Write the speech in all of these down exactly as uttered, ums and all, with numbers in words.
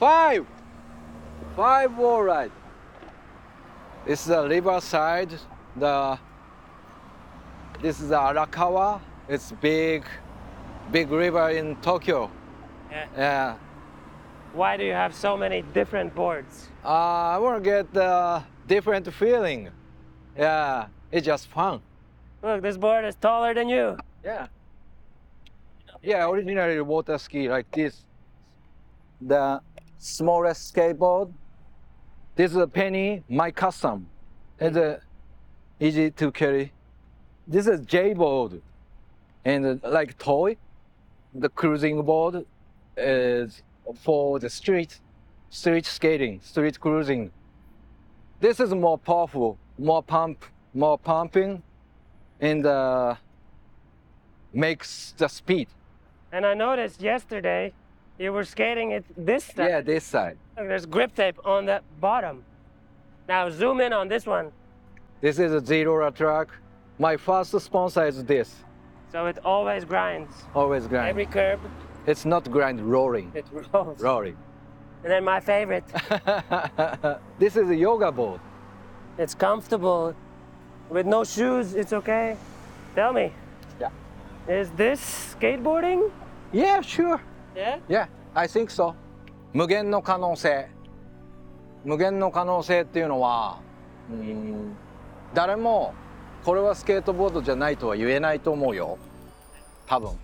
Five! Five wall ride. It's the riverside. The this is the Arakawa. It's big, big river in Tokyo. Yeah. Yeah. Why do you have so many different boards? Uh, I want to get the different feeling. Yeah, it's just fun. Look, this board is taller than you. Yeah. Yeah, originally water ski like this. The smallest skateboard. This is a penny, my custom. It's uh, easy to carry. This is J board, and uh, like toy. The cruising board is for the street, street skating, street cruising. This is more powerful, more pump, more pumping, and uh, makes the speed. And I noticed yesterday you were skating it this side. Yeah, this side. Look, there's grip tape on the bottom. Now zoom in on this one. This is a zero track. My first sponsor is this. So it always grinds. Always grind. Every curb, It's not grind, rolling. it rolls. Rolling. And then my favorite, This is a yoga board. it's comfortable. With no shoes, it's okay. Tell me, Yeah. is this skateboarding? Yeah, sure. Yeah? Yeah, I think so. 無限の可能性。無限の可能性っていうのは、うーん、誰もこれはスケートボードじゃないとは言えないと思うよ。多分。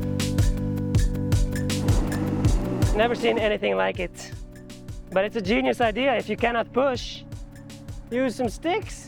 Never seen anything like it. But it's a genius idea. If you cannot push, use some sticks.